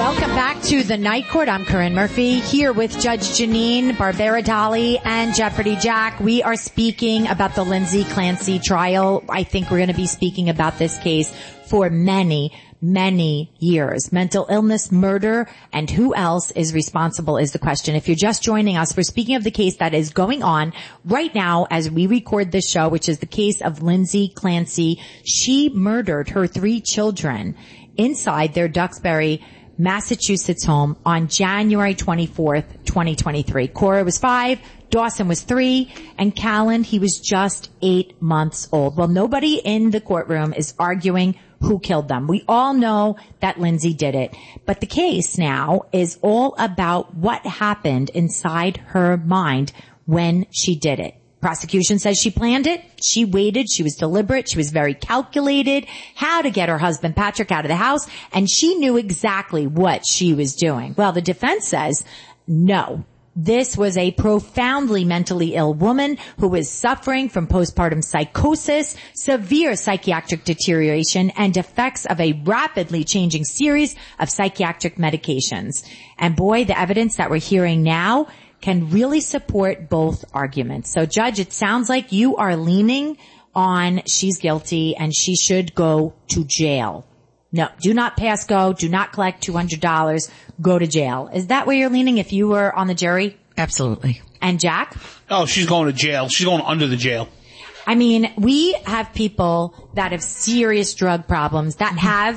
Welcome back to the Night Court. I'm Corinne Murphy here with Judge Janine Barbera Dolly and Jeopardy Jack. We are speaking about the Lindsay Clancy trial. I think we're going to be speaking about this case for many years. Mental illness, murder, and who else is responsible is the question. If you're just joining us, we're speaking of the case that is going on right now as we record this show, which is the case of Lindsay Clancy. She murdered her 3 children inside their Duxbury, Massachusetts home on January 24th, 2023. Cora was 5, Dawson was 3, and Callan, he was just 8 months old. Well, nobody in the courtroom is arguing who killed them. We all know that Lindsay did it. But the case now is all about what happened inside her mind when she did it. Prosecution says she planned it. She waited. She was deliberate. She was very calculated how to get her husband Patrick out of the house. And she knew exactly what she was doing. Well, the defense says no. This was a profoundly mentally ill woman who was suffering from postpartum psychosis, severe psychiatric deterioration, and effects of a rapidly changing series of psychiatric medications. And boy, the evidence that we're hearing now can really support both arguments. So, Judge, it sounds like you are leaning on she's guilty and she should go to jail. No, do not pass go. Do not collect $200. Go to jail. Is that where you're leaning if you were on the jury? Absolutely. And Jack? Oh, she's going to jail. She's going under the jail. I mean, we have people that have serious drug problems that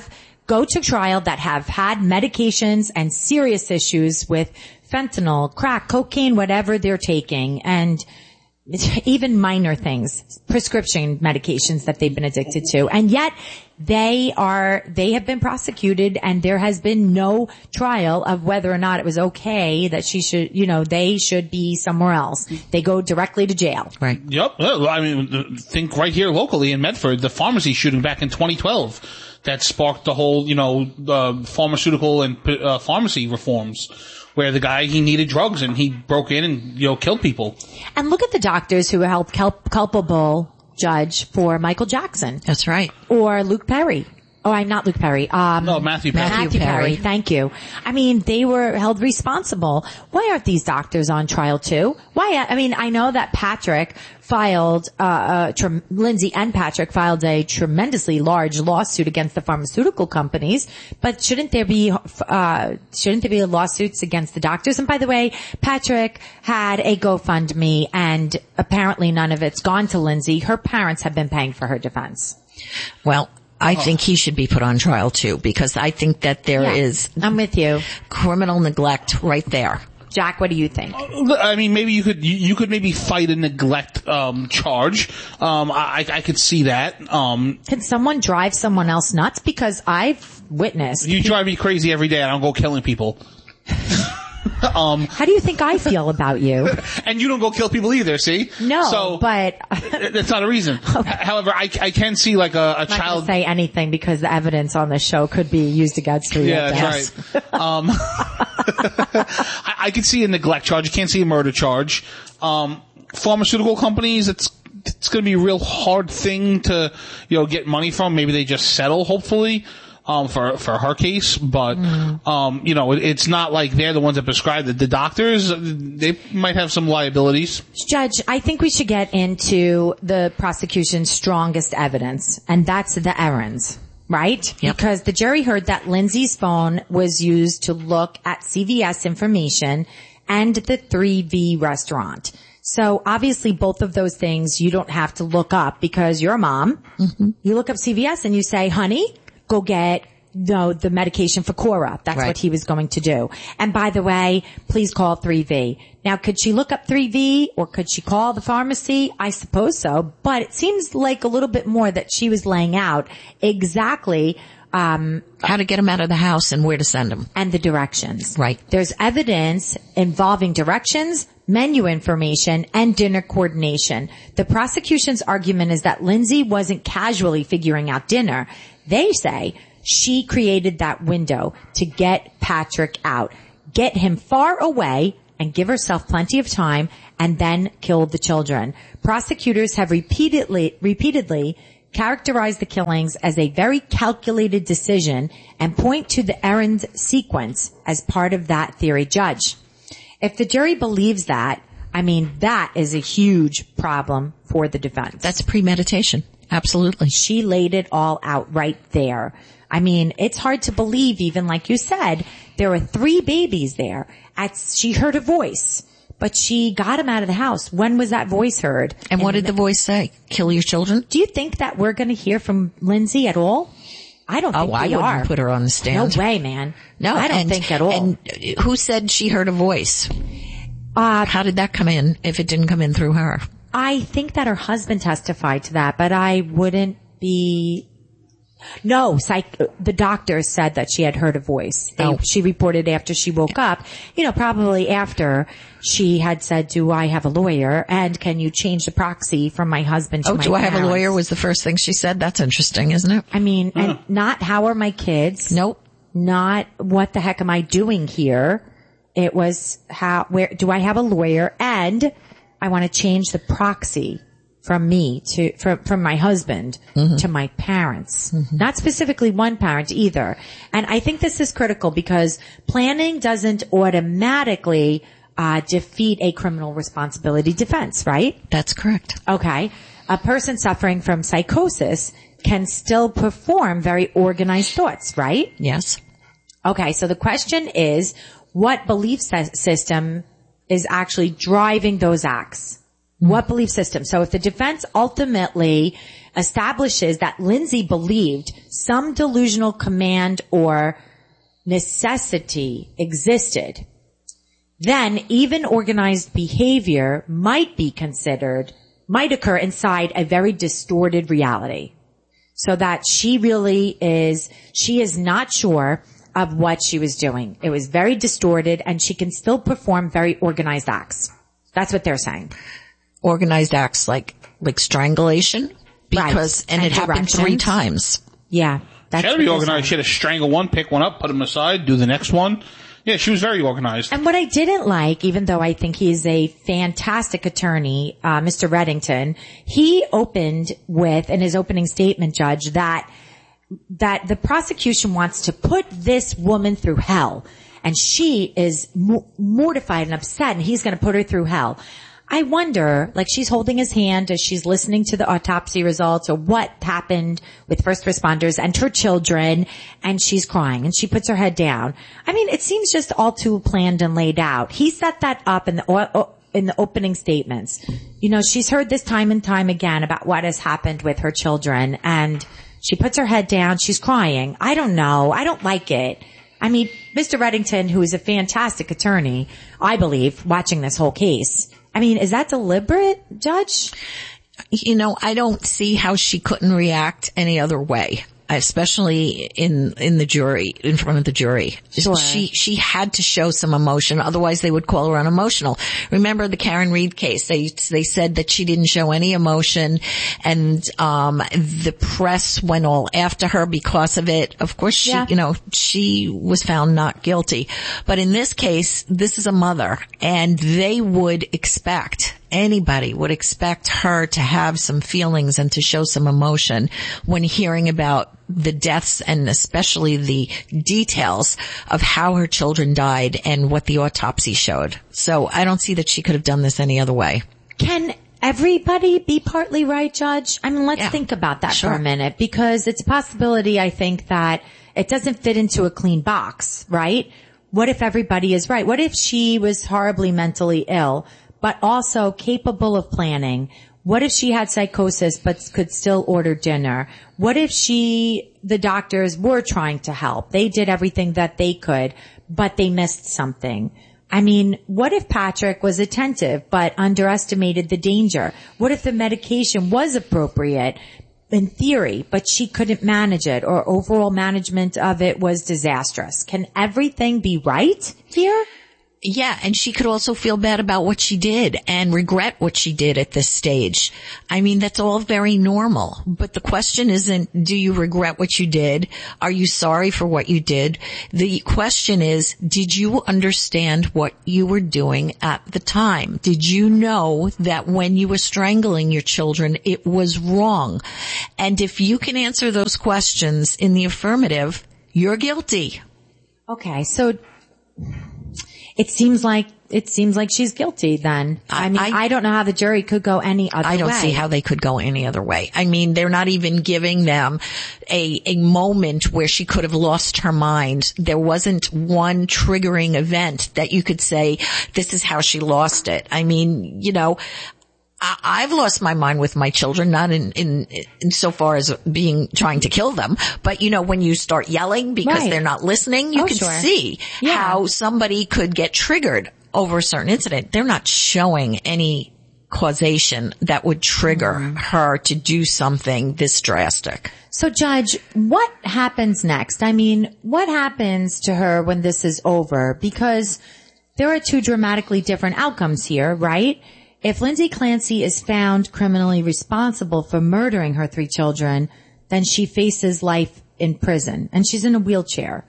go to trial, that have had medications and serious issues with fentanyl, crack, cocaine, whatever they're taking, and even minor things, prescription medications that they've been addicted to. And yet they have been prosecuted and there has been no trial of whether or not it was okay that she should, they should be somewhere else. They go directly to jail. Right. Yep. I mean, think right here locally in Medford, the pharmacy shooting back in 2012 that sparked the whole, pharmaceutical and pharmacy reforms. Where the guy, he needed drugs and he broke in and, killed people. And look at the doctors who were held culpable, Judge, for Michael Jackson. That's right. Or Luke Perry. Oh, I'm not Luke Perry. No, Matthew Perry. Matthew Perry. Thank you. I mean, they were held responsible. Why aren't these doctors on trial too? Why? I mean, I know that Patrick filed, Lindsay and Patrick filed a tremendously large lawsuit against the pharmaceutical companies, but shouldn't there be lawsuits against the doctors? And by the way, Patrick had a GoFundMe and apparently none of it's gone to Lindsay. Her parents have been paying for her defense. Well, I think he should be put on trial too, because I think that there is I'm with you. Criminal neglect right there. Jack, what do you think? I mean, maybe you could maybe fight a neglect charge. I could see that. Can someone drive someone else nuts? Because I've witnessed. You drive me crazy every day. I don't go killing people. How do you think I feel about you? And you don't go kill people either, see? No, so, but that's not a reason. However, I can see like a I'm child. not gonna say anything because the evidence on this show could be used against you. Yeah, that's right. I could see a neglect charge. You can't see a murder charge. Pharmaceutical companies, it's going to be a real hard thing to, get money from. Maybe they just settle, hopefully. For her case, but, it's not like they're the ones that prescribe it. The doctors, they might have some liabilities. Judge, I think we should get into the prosecution's strongest evidence, and that's the errands, right? Yep. Because the jury heard that Lindsay's phone was used to look at CVS information and the 3V restaurant. So obviously both of those things you don't have to look up because you're a mom. Mm-hmm. You look up CVS and you say, honey, go get the medication for Cora. That's right. What he was going to do. And by the way, please call 3V. Now, could she look up 3V or could she call the pharmacy? I suppose so. But it seems like a little bit more that she was laying out exactly how to get him out of the house and where to send him. And the directions. Right. There's evidence involving directions, menu information, and dinner coordination. The prosecution's argument is that Lindsay wasn't casually figuring out dinner. They say she created that window to get Patrick out, get him far away, and give herself plenty of time, and then kill the children. Prosecutors have repeatedly characterize the killings as a very calculated decision and point to the errand sequence as part of that theory, Judge. If the jury believes that, I mean, that is a huge problem for the defense. That's premeditation. Absolutely. She laid it all out right there. I mean, it's hard to believe, even like you said, there were 3 babies there. She heard a voice, but she got him out of the house. When was that voice heard? And what did the voice say? Kill your children? Do you think that we're going to hear from Lindsay at all? I don't think we are. I wouldn't put her on the stand. No way, man. No, I don't think at all. And who said she heard a voice? How did that come in if it didn't come in through her? I think that her husband testified to that, but I wouldn't be... No, the doctor said that she had heard a voice. She reported after she woke up, probably after she had said, do I have a lawyer? And can you change the proxy from my husband to my do I parents? have a lawyer was the first thing she said. That's interesting, isn't it? I mean, and not how are my kids? Nope. Not what the heck am I doing here? It was where do I have a lawyer? And I want to change the proxy from me from my husband to my parents. Not specifically one parent either. And I think this is critical because planning doesn't automatically defeat a criminal responsibility defense, right? That's correct. Okay. A person suffering from psychosis can still perform very organized thoughts, right? Yes. Okay. So the question is, what belief system is actually driving those acts? What belief system? So if the defense ultimately establishes that Lindsay believed some delusional command or necessity existed, then even organized behavior might occur inside a very distorted reality. So that she is not sure of what she was doing. It was very distorted and she can still perform very organized acts. That's what they're saying. Organized acts like strangulation because, right. and it happened 3 times. Yeah. She had to be organized. She had to strangle one, pick one up, put him aside, do the next one. Yeah, she was very organized. And what I didn't like, even though I think he's a fantastic attorney, Mr. Reddington, he opened with, in his opening statement, Judge, that the prosecution wants to put this woman through hell. And she is mortified and upset, and he's going to put her through hell. I wonder, like she's holding his hand as she's listening to the autopsy results or what happened with first responders and her children, and she's crying and she puts her head down. I mean, it seems just all too planned and laid out. He set that up in the opening statements. She's heard this time and time again about what has happened with her children, and she puts her head down, she's crying. I don't know. I don't like it. I mean, Mr. Reddington, who is a fantastic attorney, I believe, watching this whole case, I mean, is that deliberate, Judge? I don't see how she couldn't react any other way, especially in the jury, in front of the jury. Sure. She had to show some emotion, otherwise they would call her unemotional. Remember the Karen Reed case? They said that she didn't show any emotion, and the press went all after her because of it. Of course, she was found not guilty. But in this case, this is a mother, and anybody would expect her to have some feelings and to show some emotion when hearing about the deaths and especially the details of how her children died and what the autopsy showed. So I don't see that she could have done this any other way. Can everybody be partly right, Judge? I mean, let's think about that for a minute, because it's a possibility, I think, that it doesn't fit into a clean box, right? What if everybody is right? What if she was horribly mentally ill, but also capable of planning? What if she had psychosis but could still order dinner? What if the doctors were trying to help? They did everything that they could, but they missed something. I mean, what if Patrick was attentive but underestimated the danger? What if the medication was appropriate in theory, but she couldn't manage it, or overall management of it was disastrous? Can everything be right here? Yeah, and she could also feel bad about what she did and regret what she did at this stage. I mean, that's all very normal. But the question isn't, do you regret what you did? Are you sorry for what you did? The question is, did you understand what you were doing at the time? Did you know that when you were strangling your children, it was wrong? And if you can answer those questions in the affirmative, you're guilty. Okay, so it seems like she's guilty then. I mean, I don't know how the jury could go any other way. I don't see how they could go any other way. I mean, they're not even giving them a moment where she could have lost her mind. There wasn't one triggering event that you could say, this is how she lost it. I mean, you know, I've lost my mind with my children, not in so far as trying to kill them, but you know, when you start yelling because they're not listening, you can see how somebody could get triggered over a certain incident. They're not showing any causation that would trigger her to do something this drastic. So Judge, what happens next? I mean, what happens to her when this is over? Because there are two dramatically different outcomes here, right? If Lindsay Clancy is found criminally responsible for murdering her 3 children, then she faces life in prison, and she's in a wheelchair.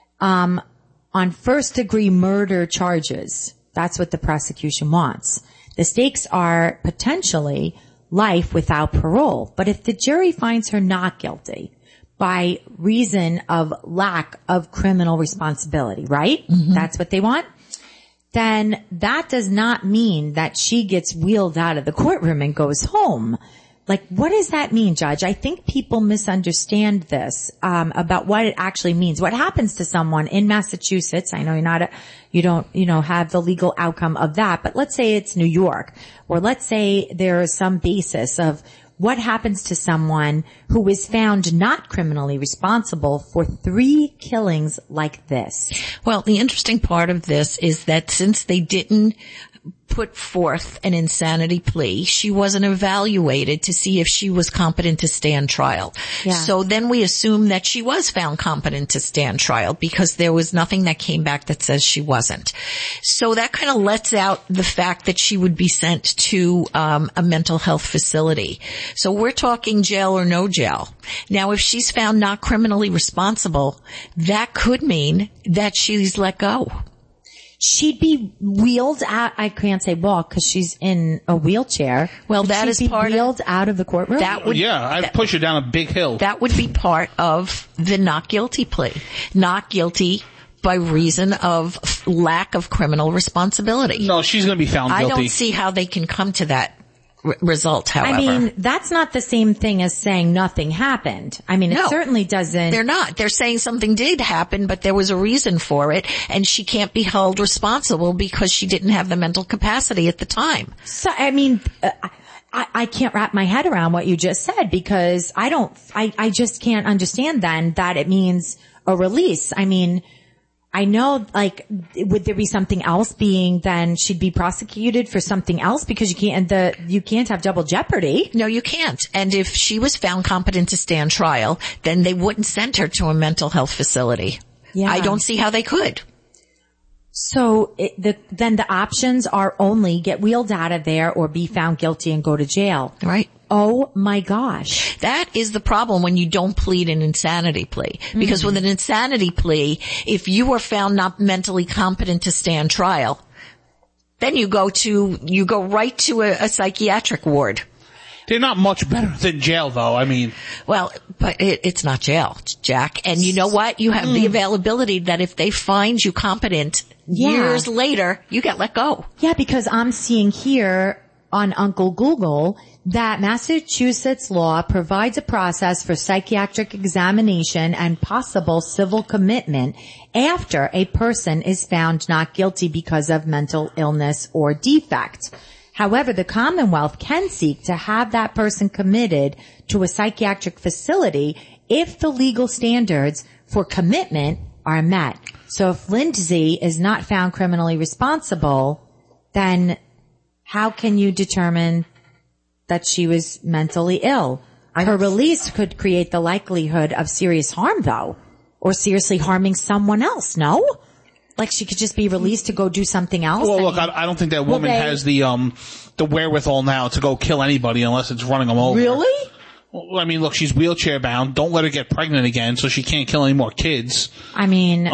On first-degree murder charges, that's what the prosecution wants. The stakes are potentially life without parole. But if the jury finds her not guilty by reason of lack of criminal responsibility, right? Mm-hmm. That's what they want. Then that does not mean that she gets wheeled out of the courtroom and goes home. Like, what does that mean, Judge? I think people misunderstand this, about what it actually means. What happens to someone in Massachusetts? I know you don't have the legal outcome of that, but let's say it's New York, or let's say there is some basis of what happens to someone who is found not criminally responsible for 3 killings like this. Well, the interesting part of this is that since they didn't put forth an insanity plea, she wasn't evaluated to see if she was competent to stand trial. Yeah. So then we assume that she was found competent to stand trial because there was nothing that came back that says she wasn't. So that kind of lets out the fact that she would be sent to a mental health facility. So we're talking jail or no jail. Now, if she's found not criminally responsible, that could mean that she's let go. She'd be wheeled out. I can't say walk because she's in a wheelchair. Well, that is part wheeled out of the courtroom. I'd push her down a big hill. That would be part of the not guilty plea. Not guilty by reason of lack of criminal responsibility. No, she's going to be found guilty. I don't see how they can come to that result, however. I mean, that's not the same thing as saying nothing happened. I mean, it certainly doesn't. They're not. They're saying something did happen, but there was a reason for it, and she can't be held responsible because she didn't have the mental capacity at the time. So, I mean, I can't wrap my head around what you just said because I just can't understand then that it means a release. I mean, I know, like, would there be something else being then she'd be prosecuted for something else because you can't have double jeopardy. No, you can't. And if she was found competent to stand trial, then they wouldn't send her to a mental health facility. Yeah. I don't see how they could. So then the options are only get wheeled out of there or be found guilty and go to jail. Right. Oh my gosh. That is the problem when you don't plead an insanity plea. Because with an insanity plea, if you are found not mentally competent to stand trial, then you go right to a psychiatric ward. They're not much better than jail, though. I mean, well, but it's not jail, Jack. And you know what? You have the availability that if they find you competent years later, you get let go. Yeah, because I'm seeing here on Uncle Google that Massachusetts law provides a process for psychiatric examination and possible civil commitment after a person is found not guilty because of mental illness or defect. However, the Commonwealth can seek to have that person committed to a psychiatric facility if the legal standards for commitment are met. So if Lindsay is not found criminally responsible, then how can you determine that she was mentally ill? Her release could create the likelihood of serious harm, though, or seriously harming someone else, no? Like she could just be released to go do something else? Well, look, I don't think that woman has the wherewithal now to go kill anybody unless it's running them over. Really? Well, I mean, look, she's wheelchair bound. Don't let her get pregnant again so she can't kill any more kids. I mean,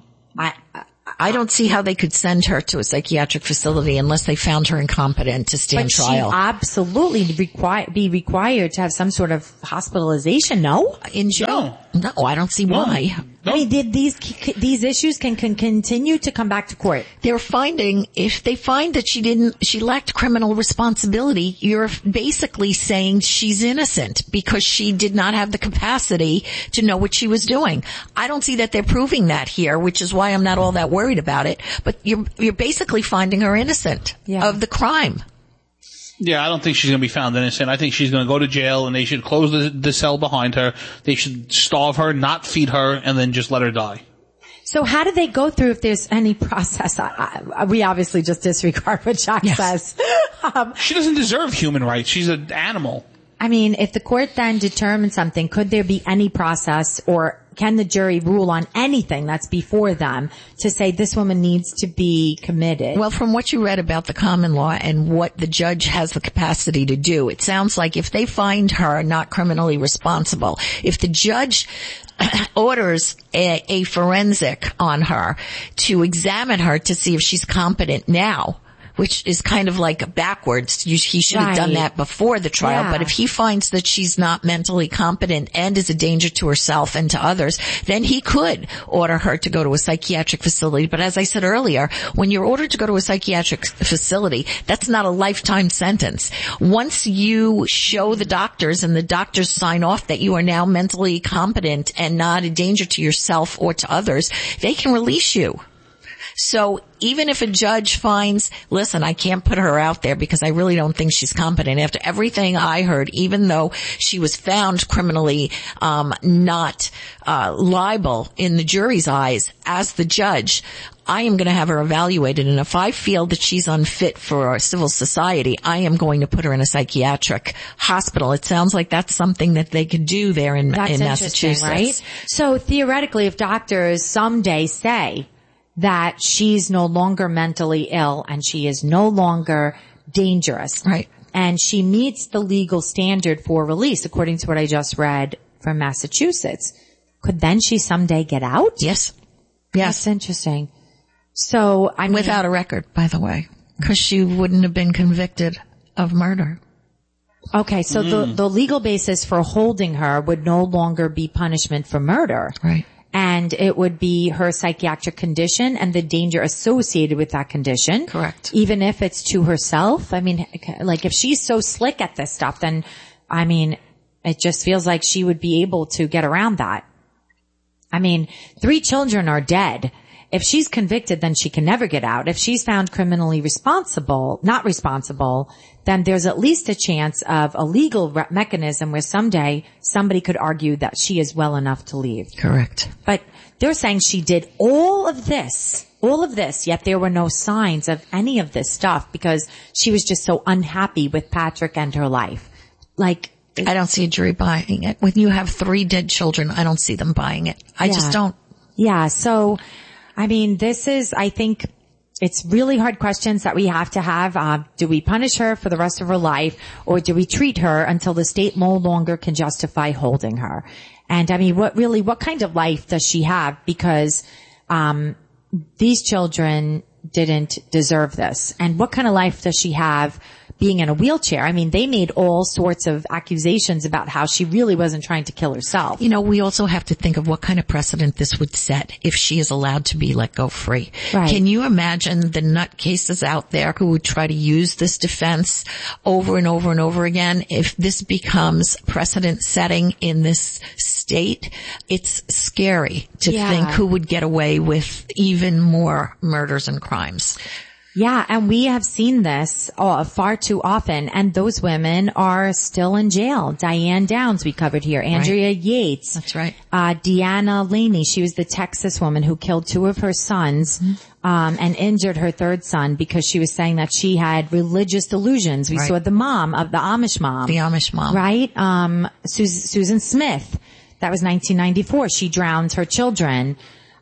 I don't see how they could send her to a psychiatric facility unless they found her incompetent to stand trial. She absolutely be required to have some sort of hospitalization, no? In jail? No, I don't see why. No. I mean, these issues can continue to come back to court. They're finding, if they find that she lacked criminal responsibility, you're basically saying she's innocent because she did not have the capacity to know what she was doing. I don't see that they're proving that here, which is why I'm not all that worried about it. But you're basically finding her innocent of the crime. Yeah, I don't think she's going to be found innocent. I think she's going to go to jail, and they should close the cell behind her. They should starve her, not feed her, and then just let her die. So how do they go through if there's any process? We obviously just disregard what Jack says. She doesn't deserve human rights. She's an animal. I mean, if the court then determines something, could there be any process, or can the jury rule on anything that's before them to say this woman needs to be committed? Well, from what you read about the common law and what the judge has the capacity to do, it sounds like if they find her not criminally responsible, if the judge orders a forensic on her to examine her to see if she's competent now, which is kind of like backwards. He should have done that before the trial. Yeah. But if he finds that she's not mentally competent and is a danger to herself and to others, then he could order her to go to a psychiatric facility. But as I said earlier, when you're ordered to go to a psychiatric facility, that's not a lifetime sentence. Once you show the doctors and the doctors sign off that you are now mentally competent and not a danger to yourself or to others, they can release you. So even if a judge finds, listen, I can't put her out there because I really don't think she's competent. After everything I heard, even though she was found criminally not liable in the jury's eyes, as the judge, I am going to have her evaluated. And if I feel that she's unfit for civil society, I am going to put her in a psychiatric hospital. It sounds like that's something that they could do there in Massachusetts. Right? So theoretically, if doctors someday say that she's no longer mentally ill and she is no longer dangerous. Right. And she meets the legal standard for release, according to what I just read from Massachusetts. Could then she someday get out? Yes. That's interesting. So, I mean, without a record, by the way, because she wouldn't have been convicted of murder. Okay, so the legal basis for holding her would no longer be punishment for murder. Right. And it would be her psychiatric condition and the danger associated with that condition. Correct. Even if it's to herself. I mean, like if she's so slick at this stuff, then, I mean, it just feels like she would be able to get around that. I mean, 3 children are dead. If she's convicted, then she can never get out. If she's found criminally not responsible, then there's at least a chance of a legal mechanism where someday somebody could argue that she is well enough to leave. Correct. But they're saying she did all of this, yet there were no signs of any of this stuff because she was just so unhappy with Patrick and her life. Like, I don't see a jury buying it. When you have 3 dead children, I don't see them buying it. I just don't. Yeah. So, I mean, I think it's really hard questions that we have to have. Do we punish her for the rest of her life, or do we treat her until the state no longer can justify holding her? And I mean, what kind of life does she have? Because, these children didn't deserve this. And what kind of life does she have being in a wheelchair? I mean, they made all sorts of accusations about how she really wasn't trying to kill herself. You know, we also have to think of what kind of precedent this would set if she is allowed to be let go free. Right. Can you imagine the nutcases out there who would try to use this defense over and over and over again? If this becomes precedent setting in this state, it's scary to think who would get away with even more murders and crimes. Yeah, and we have seen this far too often, and those women are still in jail. Diane Downs, we covered here. Andrea Yates. That's right. Deanna Laney, she was the Texas woman who killed 2 of her sons, and injured her 3rd son because she was saying that she had religious delusions. We saw the mom of the Amish mom. The Amish mom. Right? Susan Smith. That was 1994. She drowned her children.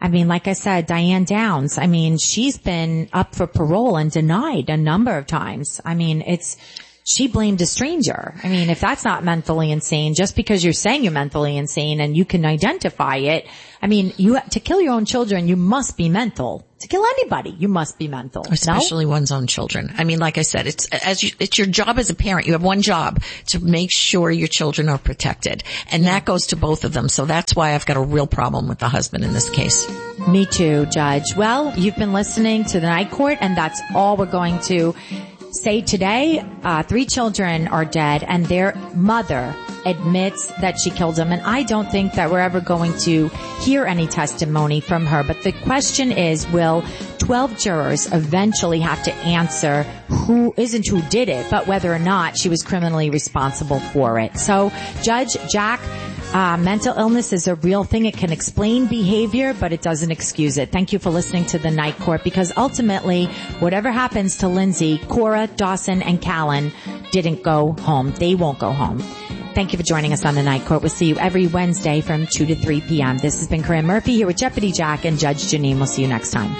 I mean, like I said, Diane Downs, I mean, she's been up for parole and denied a number of times. I mean, she blamed a stranger. I mean, if that's not mentally insane, just because you're saying you're mentally insane and you can identify it, I mean, to kill your own children, you must be mental. To kill anybody, you must be mental. Especially one's own children. I mean, like I said, it's your job as a parent. You have one job, to make sure your children are protected. And that goes to both of them. So that's why I've got a real problem with the husband in this case. Me too, Judge. Well, you've been listening to the Night Court, and that's all we're going to say today. 3 children are dead, and their mother admits that she killed them. And I don't think that we're ever going to hear any testimony from her. But the question is, will 12 jurors eventually have to answer who did it, but whether or not she was criminally responsible for it? So, Judge Jack, mental illness is a real thing. It can explain behavior, but it doesn't excuse it. Thank you for listening to the Night Court, because ultimately, whatever happens to Lindsay, Cora, Dawson, and Callan didn't go home. They won't go home. Thank you for joining us on the Night Court. We'll see you every Wednesday from 2 to 3 p.m. This has been Corinne Murphy here with Jeopardy Jack and Judge Janine. We'll see you next time.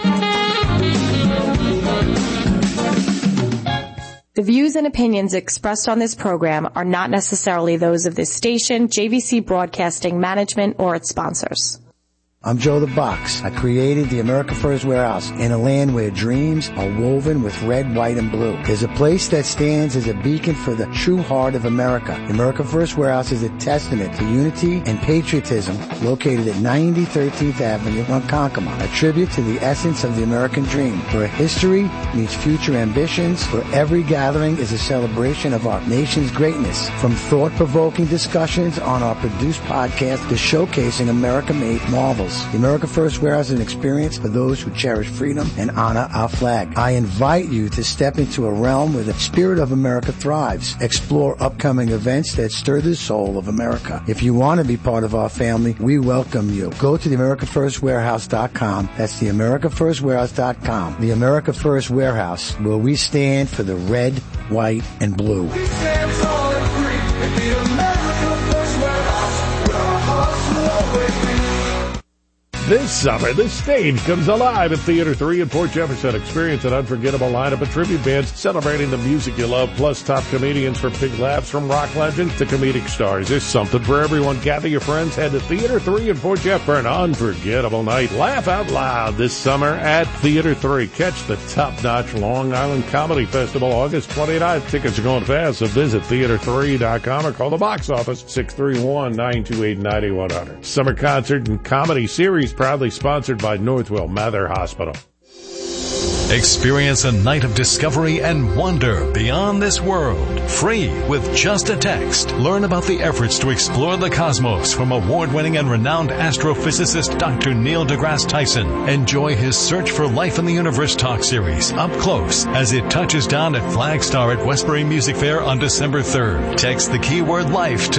The views and opinions expressed on this program are not necessarily those of this station, JVC Broadcasting Management, or its sponsors. I'm Joe the Box. I created the America First Warehouse in a land where dreams are woven with red, white, and blue. There's a place that stands as a beacon for the true heart of America. The America First Warehouse is a testament to unity and patriotism, located at 90 13th Avenue in Ronkonkoma, a tribute to the essence of the American dream, where history meets future ambitions, where every gathering is a celebration of our nation's greatness. From thought-provoking discussions on our produced podcast to showcasing American-made marvels. The America First Warehouse is an experience for those who cherish freedom and honor our flag. I invite you to step into a realm where the spirit of America thrives. Explore upcoming events that stir the soul of America. If you want to be part of our family, we welcome you. Go to theamericafirstwarehouse.com. That's theamericafirstwarehouse.com. The America First Warehouse, where we stand for the red, white, and blue. We stand tall and free at the America First Warehouse, where our hearts will always be. This summer, the stage comes alive at Theater 3 in Port Jefferson. Experience an unforgettable lineup of tribute bands celebrating the music you love, plus top comedians for big laughs, from rock legends to comedic stars. There's something for everyone. Gather your friends. Head to Theater 3 in Port Jeff for an unforgettable night. Laugh out loud this summer at Theater 3. Catch the top-notch Long Island Comedy Festival August 29th. Tickets are going fast, so visit theater3.com or call the box office 631-928-9100. Summer concert and comedy series proudly sponsored by Northwell Mather Hospital. Experience a night of discovery and wonder beyond this world. Free with just a text. Learn about the efforts to explore the cosmos from award-winning and renowned astrophysicist Dr. Neil deGrasse Tyson. Enjoy his Search for Life in the Universe talk series up close as it touches down at Flagstar at Westbury Music Fair on December 3rd. Text the keyword LIFE to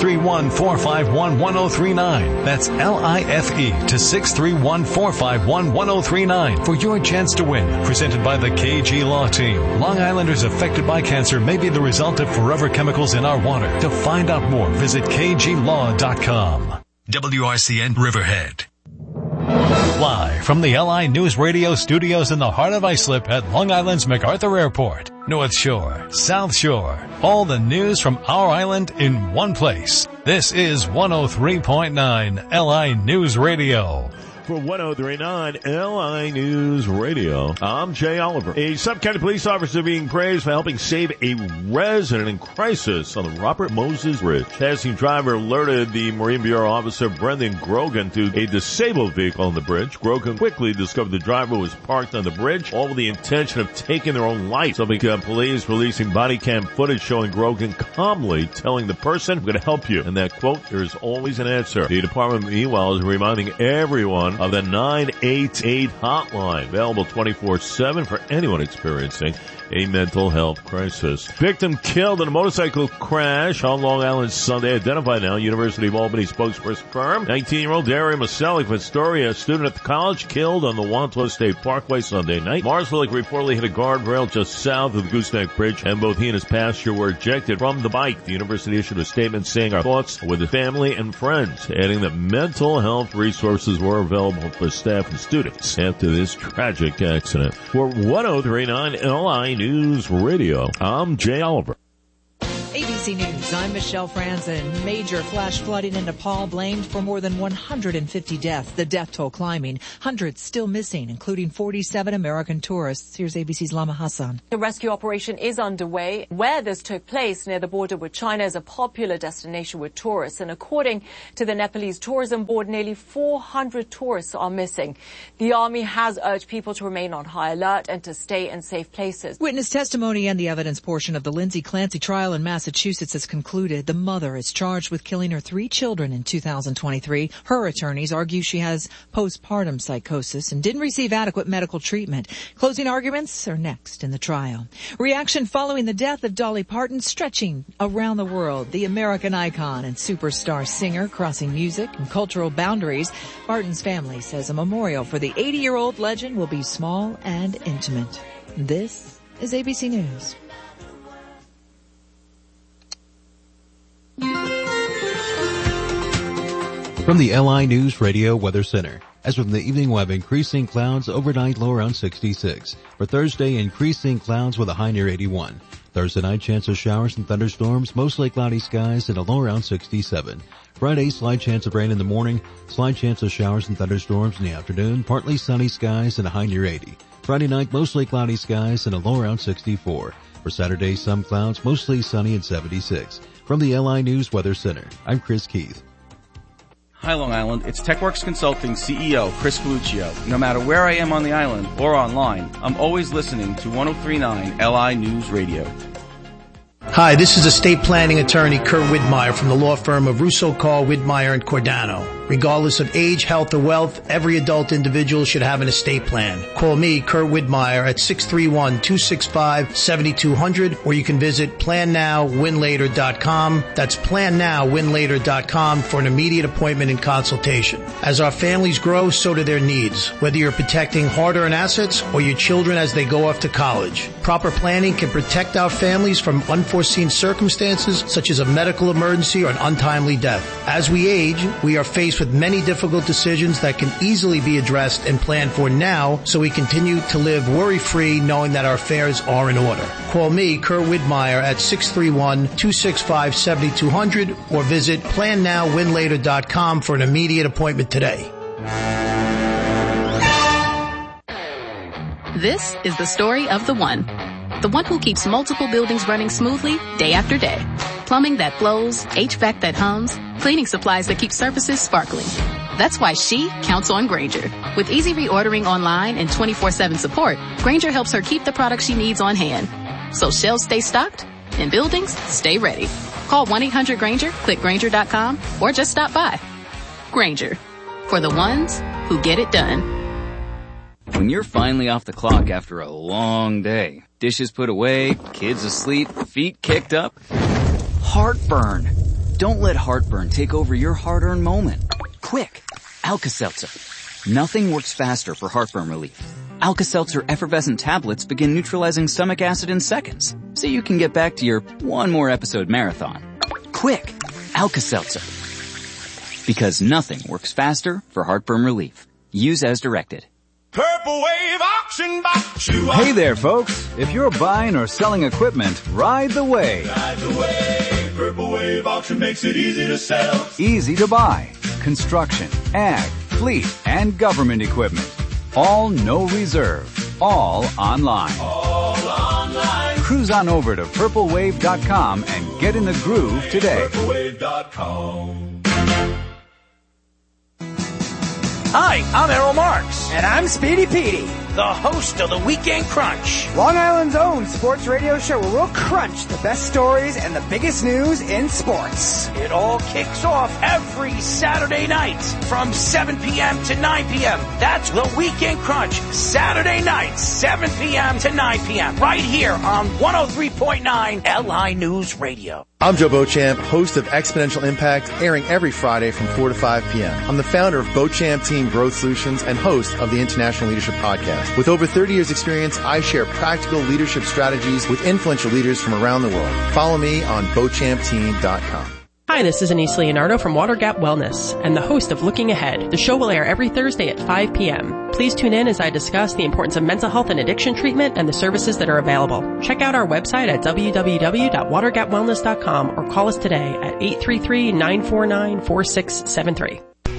631-451-1039. That's LIFE to 631-451-1039 for your chance to win. Presented by the KG Law Team. Long Islanders affected by cancer may be the result of forever chemicals in our water. To find out more, visit kglaw.com. WRCN Riverhead. Live from the LI News Radio studios in the heart of Islip at Long Island's MacArthur Airport. North Shore, South Shore, all the news from our island in one place. This is 103.9 LI News Radio. For 103.9 LI News Radio, I'm Jay Oliver. A Suffolk County police officer being praised for helping save a resident in crisis on the Robert Moses Bridge. Passing driver alerted the Marine Bureau officer Brendan Grogan to a disabled vehicle on the bridge. Grogan quickly discovered the driver was parked on the bridge, all with the intention of taking their own life. Suffolk police releasing body cam footage showing Grogan calmly telling the person, "I'm going to help you." And that quote, "There's always an answer." The department, meanwhile, is reminding everyone of the 988 hotline, available 24/7 for anyone experiencing a mental health crisis. Victim killed in a motorcycle crash on Long Island Sunday. Identified now, University of Albany spokesperson firm. 19-year-old Daria Maselli of Astoria, a student at the college, killed on the Wanto State Parkway Sunday night. Marsville reportedly hit a guardrail just south of the Gooseneck Bridge, and both he and his passenger were ejected from the bike. The university issued a statement saying, "Our thoughts are with the family and friends," adding that mental health resources were available available for staff and students after this tragic accident. For 1039 LI News Radio, I'm Jay Oliver. ABC News, I'm Michelle Franzen. Major flash flooding in Nepal blamed for more than 150 deaths. The death toll climbing. Hundreds still missing, including 47 American tourists. Here's ABC's Lama Hassan. The rescue operation is underway. Where this took place, near the border with China, is a popular destination with tourists. And according to the Nepalese Tourism Board, nearly 400 tourists are missing. The army has urged people to remain on high alert and to stay in safe places. Witness testimony and the evidence portion of the Lindsay Clancy trial in Massachusetts has concluded. The mother is charged with killing her 3 children in 2023. Her attorneys argue she has postpartum psychosis and didn't receive adequate medical treatment. Closing arguments are next in the trial. Reaction following the death of Dolly Parton stretching around the world. The American icon and superstar singer crossing music and cultural boundaries. Parton's family says a memorial for the 80-year-old legend will be small and intimate. This is ABC News. From the LI News Radio Weather Center. As from the evening, we'll have increasing clouds, overnight low around 66. For Thursday, increasing clouds with a high near 81. Thursday night, chance of showers and thunderstorms, mostly cloudy skies and a low around 67. Friday, slight chance of rain in the morning, slight chance of showers and thunderstorms in the afternoon, partly sunny skies and a high near 80. Friday night, mostly cloudy skies and a low around 64. For Saturday, some clouds, mostly sunny and 76. From the LI News Weather Center, I'm Chris Keith. Hi, Long Island. It's TechWorks Consulting CEO Chris Feluccio. No matter where I am on the island or online, I'm always listening to 1039 LI News Radio. Hi, this is estate planning attorney Kurt Widmeyer from the law firm of Russo, Call, Widmeyer, and Cordano. Regardless of age, health, or wealth, every adult individual should have an estate plan. Call me, Kurt Widmeyer, at 631-265-7200, or you can visit PlanNowWinLater.com. That's PlanNowWinLater.com for an immediate appointment and consultation. As our families grow, so do their needs, whether you're protecting hard-earned assets or your children as they go off to college. Proper planning can protect our families from unforeseen circumstances such as a medical emergency or an untimely death. As we age, we are faced with many difficult decisions that can easily be addressed and planned for now, so we continue to live worry-free knowing that our affairs are in order. Call me, Kurt Widmeyer, at 631-265-7200 or visit PlanNowWinLater.com for an immediate appointment today. This is the story of the one who keeps multiple buildings running smoothly day after day. Plumbing that flows, HVAC that hums, cleaning supplies that keep surfaces sparkling. That's why she counts on Grainger. With easy reordering online and 24/7 support, Grainger helps her keep the products she needs on hand. So shelves stay stocked and buildings stay ready. Call 1-800-GRAINGER, click Grainger.com, or just stop by. Grainger, for the ones who get it done. When you're finally off the clock after a long day, dishes put away, kids asleep, feet kicked up, heartburn. Don't let heartburn take over your hard-earned moment. Quick, Alka-Seltzer. Nothing works faster for heartburn relief. Alka-Seltzer effervescent tablets begin neutralizing stomach acid in seconds, so you can get back to your one more episode marathon. Quick, Alka-Seltzer. Because nothing works faster for heartburn relief. Use as directed. Purple Wave Auction Box. Hey there, folks. If you're buying or selling equipment, ride the wave. Ride the wave. Purple Wave Auction makes it easy to sell. Easy to buy. Construction, ag, fleet, and government equipment. All no reserve. All online. All online. Cruise on over to purplewave.com and get in the groove today. Purplewave.com. Hi, I'm Errol Marks. And I'm Speedy Petey, the host of the Weekend Crunch, Long Island's own sports radio show where we'll crunch the best stories and the biggest news in sports. It all kicks off every Saturday night from 7 p.m. to 9 p.m. That's the Weekend Crunch, Saturday night, 7 p.m. to 9 p.m. right here on 103.9 LI News Radio. I'm Joe Beauchamp, host of Exponential Impact, airing every Friday from 4 to 5 p.m. I'm the founder of Beauchamp Team Growth Solutions and host of the International Leadership Podcast. With over 30 years experience, I share practical leadership strategies with influential leaders from around the world. Follow me on BeauchampTeam.com. Hi, this is Anise Leonardo from Water Gap Wellness and the host of Looking Ahead. The show will air every Thursday at 5 p.m. Please tune in as I discuss the importance of mental health and addiction treatment and the services that are available. Check out our website at www.watergapwellness.com or call us today at 833-949-4673.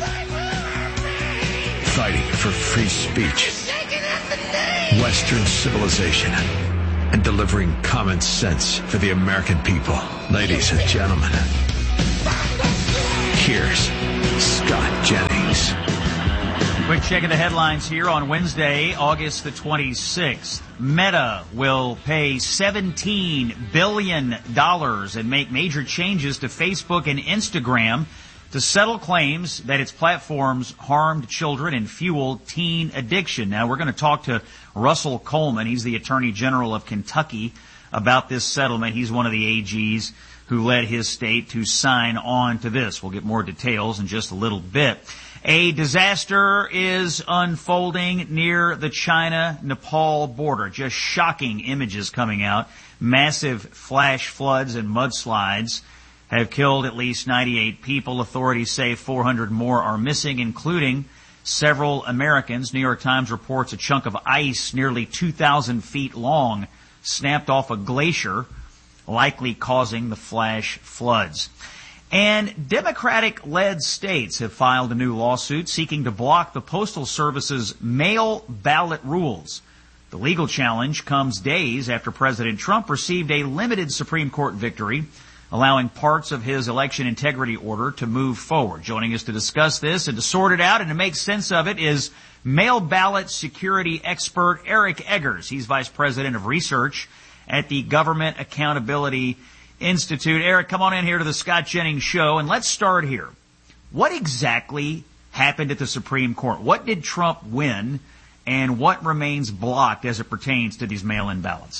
Fighting for free speech, Western civilization, and delivering common sense for the American people. Ladies and gentlemen, here's Scott Jennings. Quick check of the headlines here on Wednesday, August the 26th. Meta will pay $17 billion and make major changes to Facebook and Instagram to settle claims that its platforms harmed children and fueled teen addiction. Now, we're going to talk to Russell Coleman. He's the Attorney General of Kentucky about this settlement. He's one of the AGs who led his state to sign on to this. We'll get more details in just a little bit. A disaster is unfolding near the China-Nepal border. Just shocking images coming out. Massive flash floods and mudslides have killed at least 98 people. Authorities say 400 more are missing, including several Americans. New York Times reports a chunk of ice nearly 2,000 feet long snapped off a glacier, likely causing the flash floods. And Democratic-led states have filed a new lawsuit seeking to block the Postal Service's mail ballot rules. The legal challenge comes days after President Trump received a limited Supreme Court victory, allowing parts of his election integrity order to move forward. Joining us to discuss this and to sort it out and to make sense of it is mail ballot security expert Eric Eggers. He's Vice President of Research at the Government Accountability Institute. Eric, come on in here to the Scott Jennings Show, and let's start here. What exactly happened at the Supreme Court? What did Trump win, and what remains blocked as it pertains to these mail-in ballots?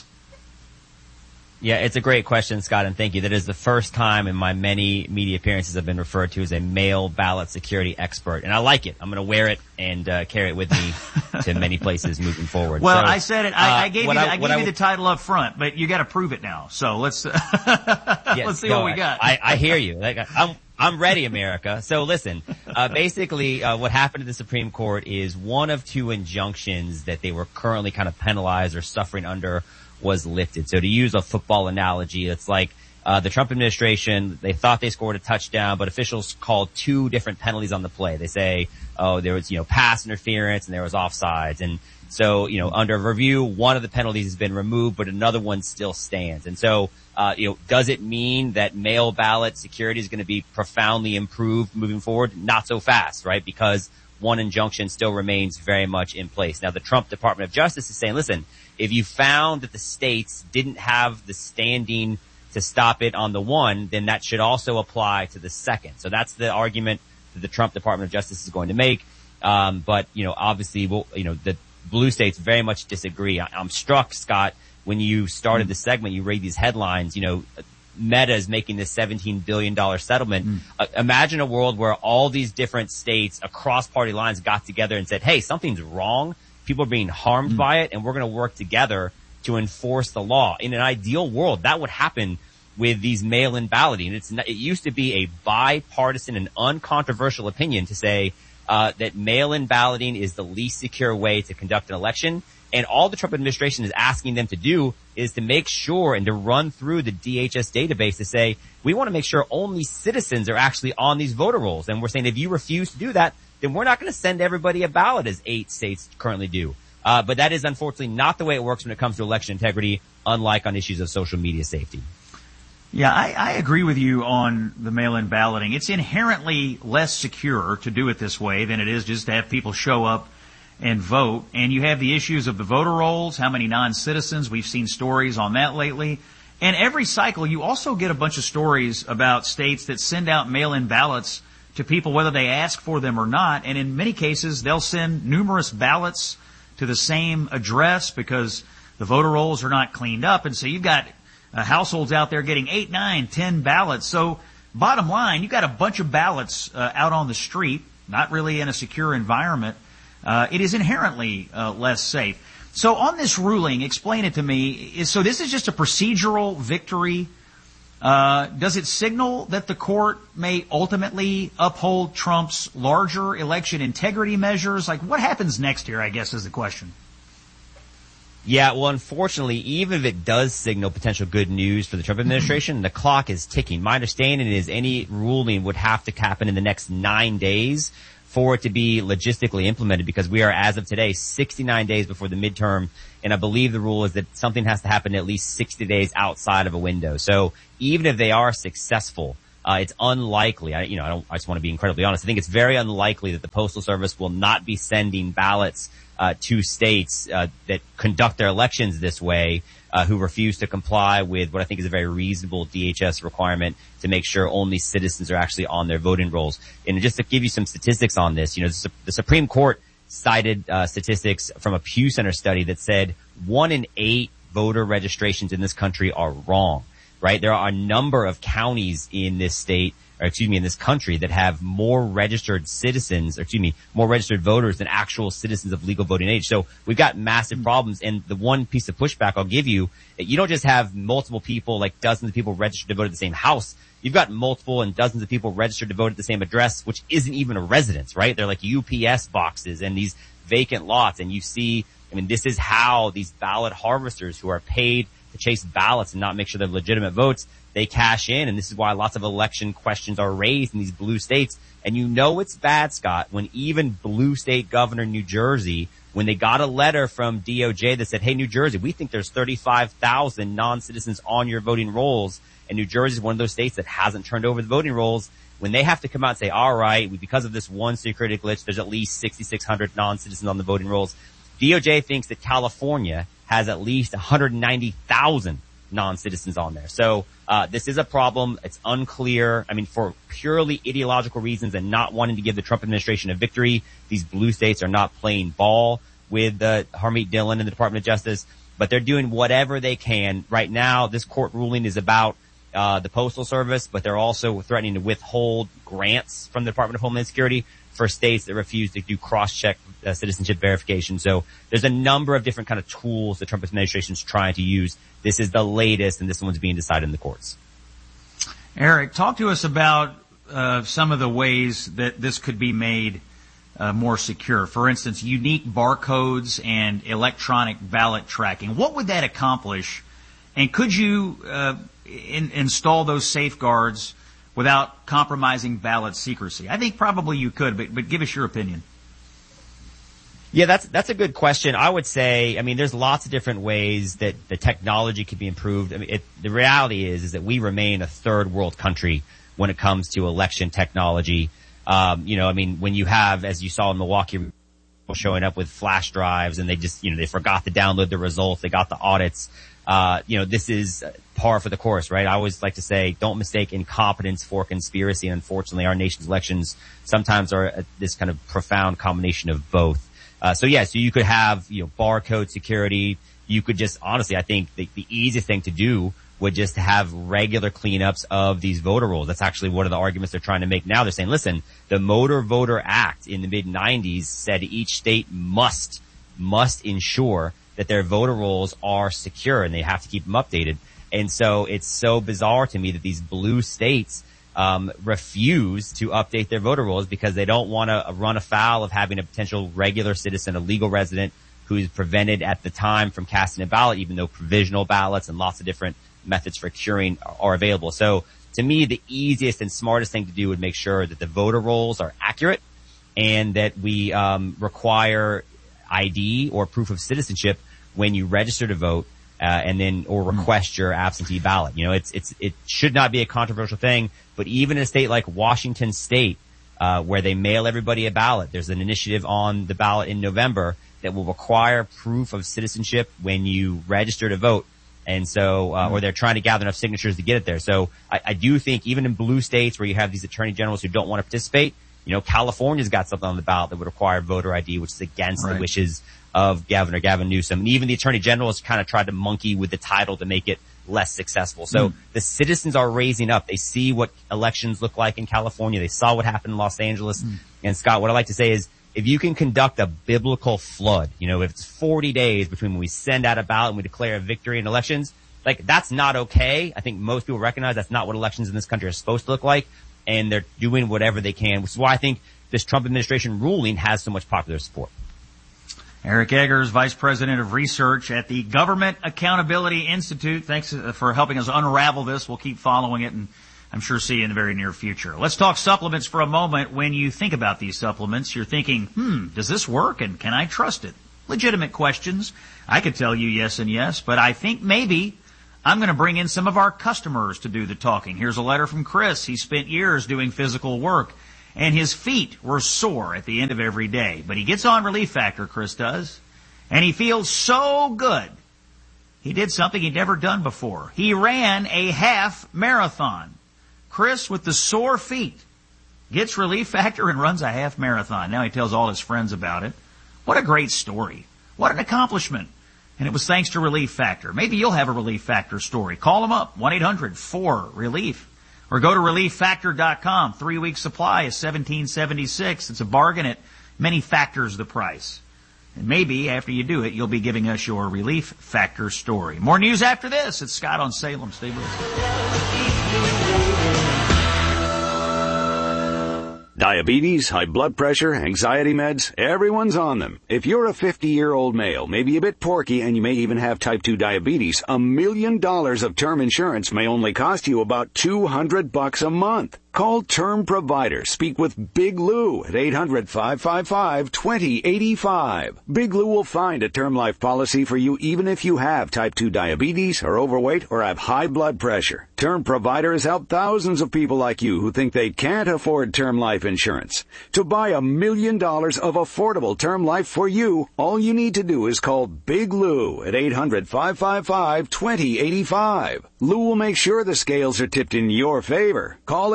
Yeah, it's a great question, Scott, and thank you. That is the first time in my many media appearances I've been referred to as a mail ballot security expert, and I like it. I'm going to wear it and carry it with me to many places moving forward. Well, so, I said it. I gave you the title up front, but you got to prove it now. So let's let's see what we got. I hear you. I'm ready, America. So listen, basically, what happened to the Supreme Court is one of two injunctions that they were currently kind of penalized or suffering under was lifted. So to use a football analogy, it's like the Trump administration, they thought they scored a touchdown, but officials called two different penalties on the play. They say, oh, there was, pass interference and there was offsides. And so, under review, one of the penalties has been removed, but another one still stands. And so, does it mean that mail ballot security is going to be profoundly improved moving forward? Not so fast, right? Because one injunction still remains very much in place. Now, the Trump Department of Justice is saying, listen, if you found that the states didn't have the standing to stop it on the one, then that should also apply to the second. So that's the argument that the Trump Department of Justice is going to make. But, obviously, the blue states very much disagree. I'm struck, Scott, when you started the segment, you read these headlines, Meta is making this $17 billion settlement. Imagine a world where all these different states across party lines got together and said, hey, something's wrong. People are being harmed by it, and we're going to work together to enforce the law. In an ideal world, that would happen with these mail-in balloting. It used to be a bipartisan and uncontroversial opinion to say that mail-in balloting is the least secure way to conduct an election. And all the Trump administration is asking them to do is to make sure and to run through the DHS database to say, we want to make sure only citizens are actually on these voter rolls. And we're saying if you refuse to do that, then we're not going to send everybody a ballot as 8 states currently do. But that is unfortunately not the way it works when it comes to election integrity, unlike on issues of social media safety. Yeah, I agree with you on the mail-in balloting. It's inherently less secure to do it this way than it is just to have people show up and vote. And you have the issues of the voter rolls, how many non-citizens. We've seen stories on that lately. And every cycle, you also get a bunch of stories about states that send out mail-in ballots to people whether they ask for them or not. And in many cases, they'll send numerous ballots to the same address because the voter rolls are not cleaned up. And so you've got households out there getting 8, 9, 10 ballots. So bottom line, you've got a bunch of ballots out on the street, not really in a secure environment. It is inherently less safe. So on this ruling, explain it to me. So this is just a procedural victory Does it signal that the court may ultimately uphold Trump's larger election integrity measures? Like, what happens next here, I guess, is the question. Yeah, well, unfortunately, even if it does signal potential good news for the Trump administration, the clock is ticking. My understanding is any ruling would have to happen in the next 9 days for it to be logistically implemented, because we are, as of today, 69 days before the midterm. And I believe the rule is that something has to happen at least 60 days outside of a window. So even if they are successful, it's unlikely. I just want to be incredibly honest. I think it's very unlikely that the Postal Service will not be sending ballots to states that conduct their elections this way, who refuse to comply with what I think is a very reasonable DHS requirement to make sure only citizens are actually on their voting rolls. And just to give you some statistics on this, the Supreme Court cited statistics from a Pew Center study that said 1 in 8 voter registrations in this country are wrong, right? There are a number of counties in this in this country that have more registered more registered voters than actual citizens of legal voting age. So we've got massive problems. And the one piece of pushback I'll give you, you don't just have multiple people, like dozens of people registered to vote at the same house. You've got multiple and dozens of people registered to vote at the same address, which isn't even a residence, right? They're like UPS boxes and these vacant lots. And you see, this is how these ballot harvesters who are paid to chase ballots and not make sure they're legitimate votes, they cash in. And this is why lots of election questions are raised in these blue states. And it's bad, Scott, when even blue state governor New Jersey, when they got a letter from DOJ that said, hey, New Jersey, we think there's 35,000 non-citizens on your voting rolls. And New Jersey is one of those states that hasn't turned over the voting rolls. When they have to come out and say, all right, because of this one security glitch, there's at least 6,600 non-citizens on the voting rolls. DOJ thinks that California has at least 190,000 non-citizens on there. So this is a problem. It's unclear. For purely ideological reasons and not wanting to give the Trump administration a victory, these blue states are not playing ball with Harmeet Dillon and the Department of Justice, but they're doing whatever they can. Right now, this court ruling is about the Postal Service, but they're also threatening to withhold grants from the Department of Homeland Security for states that refuse to do cross-check citizenship verification. So there's a number of different kind of tools the Trump administration is trying to use. This is the latest, and this one's being decided in the courts. Eric, talk to us about some of the ways that this could be made more secure. For instance, unique barcodes and electronic ballot tracking. What would that accomplish? And could you install those safeguards without compromising ballot secrecy? I think probably you could, but give us your opinion. Yeah, that's a good question. I would say, there's lots of different ways that the technology could be improved. The reality is that we remain a third world country when it comes to election technology. When you have, as you saw in Milwaukee, showing up with flash drives and they just, they forgot to download the results. They got the audits. This is par for the course, right? I always like to say, don't mistake incompetence for conspiracy. And unfortunately, our nation's elections sometimes are this kind of profound combination of both. So you could have, barcode security. You could just, honestly, I think the easiest thing to do would just have regular cleanups of these voter rolls. That's actually one of the arguments they're trying to make now. They're saying, listen, the Motor Voter Act in the mid-90s said each state must ensure that their voter rolls are secure and they have to keep them updated. And so it's so bizarre to me that these blue states refuse to update their voter rolls because they don't want to run afoul of having a potential regular citizen, a legal resident who is prevented at the time from casting a ballot, even though provisional ballots and lots of different methods for curing are available. So to me, the easiest and smartest thing to do would make sure that the voter rolls are accurate and that we require ID or proof of citizenship when you register to vote or request your absentee ballot. It should not be a controversial thing, but even in a state like Washington State, where they mail everybody a ballot, there's an initiative on the ballot in November that will require proof of citizenship when you register to vote. And so, or they're trying to gather enough signatures to get it there. So I do think even in blue states where you have these attorney generals who don't want to participate, California's got something on the ballot that would require voter ID, which is against the wishes of Governor Gavin Newsom. And even the attorney general has kind of tried to monkey with the title to make it less successful. So the citizens are raising up. They see what elections look like in California. They saw what happened in Los Angeles. And Scott, what I like to say is, if you can conduct a biblical flood, if it's 40 days between when we send out a ballot and we declare a victory in elections, Like, that's not okay. I think most people recognize that's not what elections in this country are supposed to look like, and they're doing whatever they can, which is why I think this Trump administration ruling has so much popular support. Eric Eggers, Vice President of Research at the Government Accountability Institute. Thanks for helping us unravel this. We'll keep following it, and I'm sure see you in the very near future. Let's talk supplements for a moment. When you think about these supplements, you're thinking, does this work, and can I trust it? Legitimate questions. I could tell you yes and yes, but I think maybe I'm going to bring in some of our customers to do the talking. Here's a letter from Chris. He spent years doing physical work, and his feet were sore at the end of every day. But he gets on Relief Factor, Chris does, and he feels so good. He did something he'd never done before. He ran a half marathon. Chris, with the sore feet, gets Relief Factor and runs a half marathon. Now he tells all his friends about it. What a great story. What an accomplishment. And it was thanks to Relief Factor. Maybe you'll have a Relief Factor story. Call them up, 1-800-4-RELIEF. Or go to ReliefFactor.com. 3-week supply is $17.76. It's a bargain at many factors the price. And maybe after you do it, you'll be giving us your Relief Factor story. More news after this. It's Scott on Salem. Stay with us. Diabetes, high blood pressure, anxiety meds, everyone's on them. If you're a 50-year-old male, maybe a bit porky, and you may even have type 2 diabetes, $1 million of term insurance may only cost you about $200 a month. Call Term Provider. Speak with Big Lou at 800-555-2085. Big Lou will find a term life policy for you even if you have type 2 diabetes, are overweight, or have high blood pressure. Term Provider has helped thousands of people like you who think they can't afford term life insurance. To buy $1 million of affordable term life for you, all you need to do is call Big Lou at 800-555-2085. Lou will make sure the scales are tipped in your favor. Call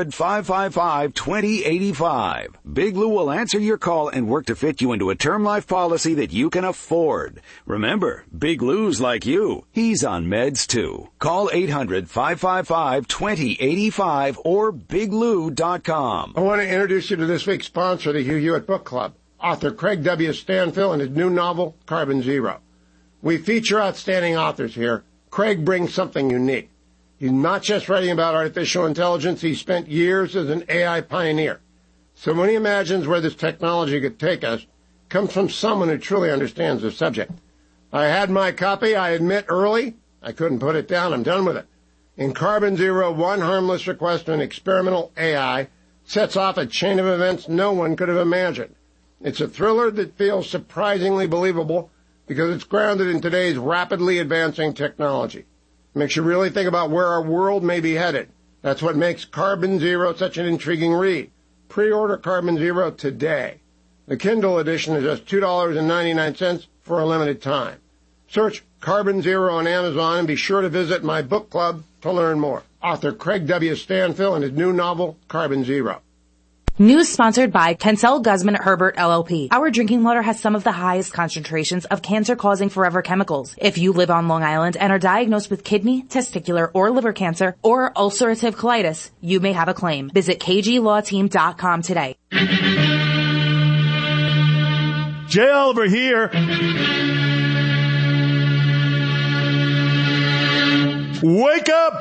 800-555-2085. Big Lou will answer your call and work to fit you into a term life policy that you can afford. Remember, Big Lou's like you. He's on meds too. Call 800-555-2085 or biglou.com. I want to introduce you to this week's sponsor, the Hugh Hewitt Book Club, author Craig W. Stanfill and his new novel, Carbon Zero. We feature outstanding authors here. Craig brings something unique. He's not just writing about artificial intelligence. He spent years as an AI pioneer. So when he imagines where this technology could take us, it comes from someone who truly understands the subject. I had my copy, I admit, early. I couldn't put it down. I'm done with it. In Carbon Zero, one harmless request to an experimental AI sets off a chain of events no one could have imagined. It's a thriller that feels surprisingly believable because it's grounded in today's rapidly advancing technology. It makes you really think about where our world may be headed. That's what makes Carbon Zero such an intriguing read. Pre-order Carbon Zero today. The Kindle edition is just $2.99 for a limited time. Search Carbon Zero on Amazon and be sure to visit my book club to learn more. Author Craig W. Stanfill and his new novel, Carbon Zero. News sponsored by Kensel Guzman Herbert LLP. Our drinking water has some of the highest concentrations of cancer-causing forever chemicals. If you live on Long Island and are diagnosed with kidney, testicular, or liver cancer, or ulcerative colitis, you may have a claim. Visit kglawteam.com today. Jay Oliver here. Wake up!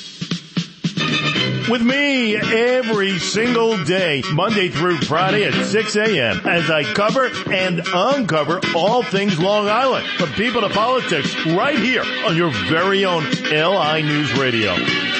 With me every single day, Monday through Friday at 6 a.m. as I cover and uncover all things Long Island, from people to politics, right here on your very own LI News Radio.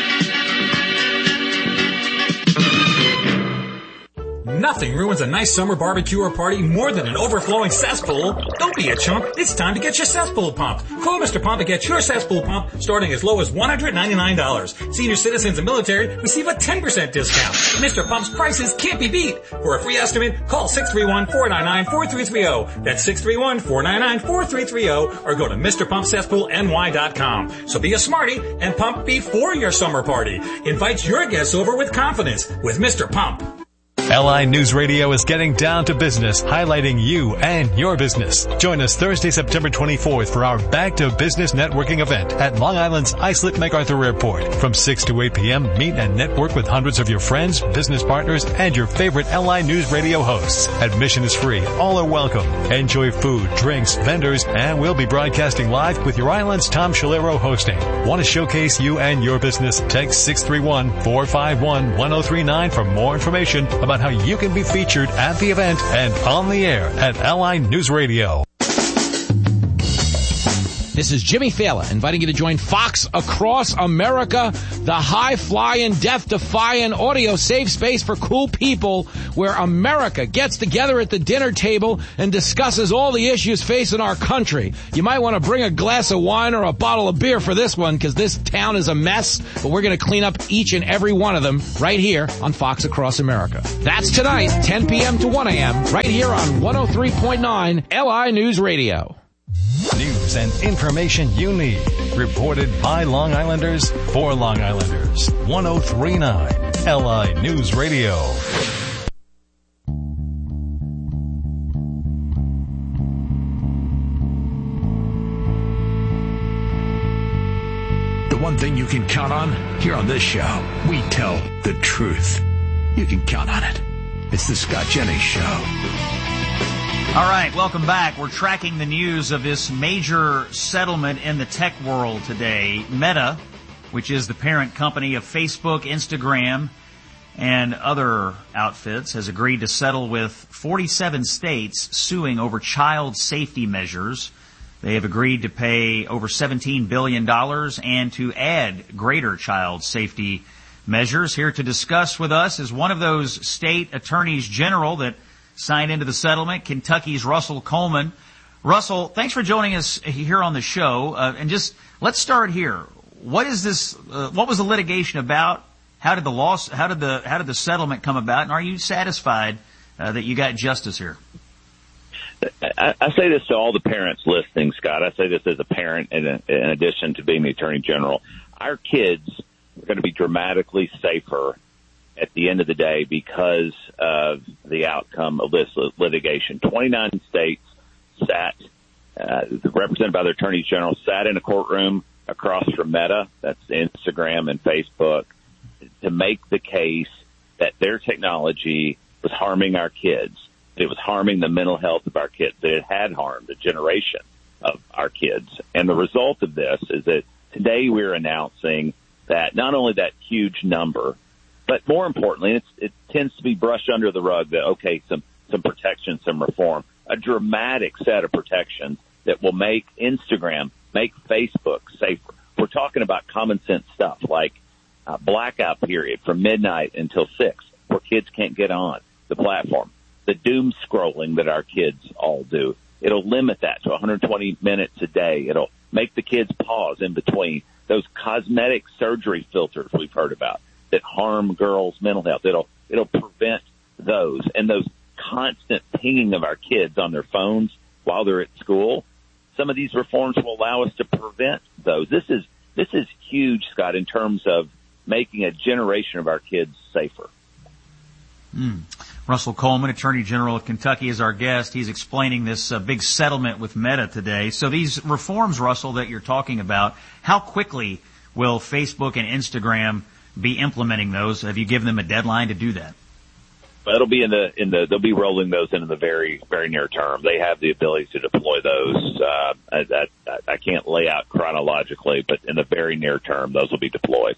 Nothing ruins a nice summer barbecue or party more than an overflowing cesspool. Don't be a chump. It's time to get your cesspool pumped. Call Mr. Pump and get your cesspool pump starting as low as $199. Senior citizens and military receive a 10% discount. Mr. Pump's prices can't be beat. For a free estimate, call 631-499-4330. That's 631-499-4330 or go to MrPumpCesspoolNY.com. So be a smarty and pump before your summer party. Invite your guests over with confidence with Mr. Pump. LI News Radio is getting down to business, highlighting you and your business. Join us Thursday, September 24th for our Back to Business networking event at Long Island's Islip MacArthur Airport. From 6 to 8 p.m., meet and network with hundreds of your friends, business partners, and your favorite LI News Radio hosts. Admission is free. All are welcome. Enjoy food, drinks, vendors, and we'll be broadcasting live with your island's Tom Shalero hosting. Want to showcase you and your business? Text 631-451-1039 for more information about how you can be featured at the event and on the air at LI News Radio. This is Jimmy Fallon inviting you to join Fox Across America, the high-flying, death-defying audio safe space for cool people where America gets together at the dinner table and discusses all the issues facing our country. You might want to bring a glass of wine or a bottle of beer for this one because this town is a mess, but we're going to clean up each and every one of them right here on Fox Across America. That's tonight, 10 p.m. to 1 a.m., right here on 103.9 LI News Radio. News and information you need. Reported by Long Islanders for Long Islanders. 103.9 LI News Radio. The one thing you can count on here on this show, we tell the truth. You can count on it. It's the Scott Jennings Show. All right, welcome back. We're tracking the news of this major settlement in the tech world today. Meta, which is the parent company of Facebook, Instagram, and other outfits, has agreed to settle with 47 states suing over child safety measures. They have agreed to pay over $17 billion and to add greater child safety measures. Here to discuss with us is one of those state attorneys general that signed into the settlement, Kentucky's Russell Coleman. Russell, thanks for joining us here on the show. And just let's start here. What is this? What was the litigation about? How did the settlement come about? And are you satisfied that you got justice here? I say this to all the parents listening, Scott. I say this as a parent, in addition to being the Attorney General. Our kids are going to be dramatically safer at the end of the day because of the outcome of this litigation. 29 states sat, represented by their attorneys general, sat in a courtroom across from Meta, that's Instagram and Facebook, to make the case that their technology was harming our kids, that it was harming the mental health of our kids, that it had harmed a generation of our kids. And the result of this is that today we're announcing that not only that huge number, but more importantly, it tends to be brushed under the rug that, okay, some protection, some reform, a dramatic set of protections that will make Instagram, make Facebook safer. We're talking about common sense stuff like blackout period from midnight until 6 where kids can't get on the platform. The doom scrolling that our kids all do. It'll limit that to 120 minutes a day. It'll make the kids pause in between. Those cosmetic surgery filters we've heard about that harm girls' mental health. It'll prevent those and those constant pinging of our kids on their phones while they're at school. Some of these reforms will allow us to prevent those. This is huge, Scott, in terms of making a generation of our kids safer. Russell Coleman, Attorney General of Kentucky, is our guest. He's explaining this big settlement with Meta today. So these reforms, Russell, that you're talking about, how quickly will Facebook and Instagram be implementing those? Have you given them a deadline to do that? Well, it'll be they'll be rolling those into the very, very near term. They have the ability to deploy those. I can't lay out chronologically, but in the very near term, those will be deployed.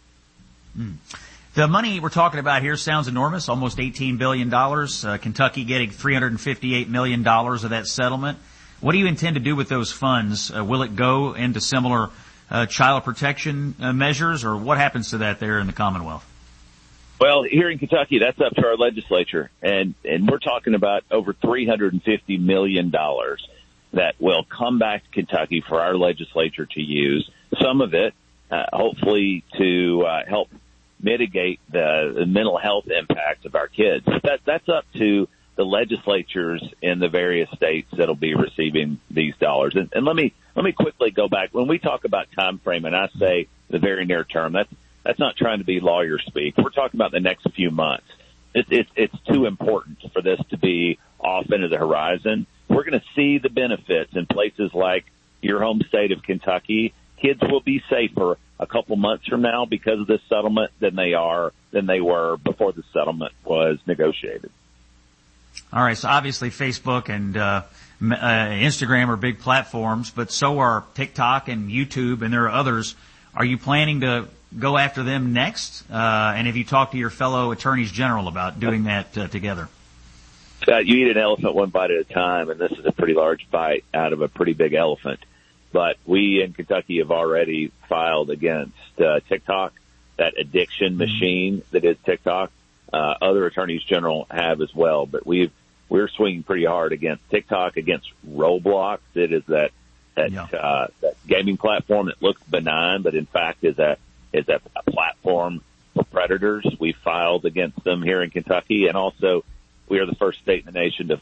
The money we're talking about here sounds enormous, almost $18 billion. Kentucky getting $358 million of that settlement. What do you intend to do with those funds? Will it go into similar child protection measures, or what happens to that there in the Commonwealth? Well, here in Kentucky, that's up to our legislature, and we're talking about over $350 million that will come back to Kentucky for our legislature to use. Some of it, hopefully, to help mitigate the mental health impacts of our kids. That's up to the legislatures in the various states that'll be receiving these dollars. And let me quickly go back. When we talk about time frame, and I say the very near term, that's not trying to be lawyer speak. We're talking about the next few months. It's too important for this to be off into the horizon. We're going to see the benefits in places like your home state of Kentucky. Kids will be safer a couple months from now because of this settlement than they were before the settlement was negotiated. All right, so obviously Facebook and Instagram are big platforms, but so are TikTok and YouTube, and there are others. Are you planning to go after them next? And have you talked to your fellow attorneys general about doing that together? You eat an elephant one bite at a time, and this is a pretty large bite out of a pretty big elephant. But we in Kentucky have already filed against TikTok, that addiction machine that is TikTok. Other attorneys general have as well, but we're swinging pretty hard against TikTok, against Roblox. It is that gaming platform that looks benign, but in fact is a platform for predators. We filed against them here in Kentucky, and also we are the first state in the nation to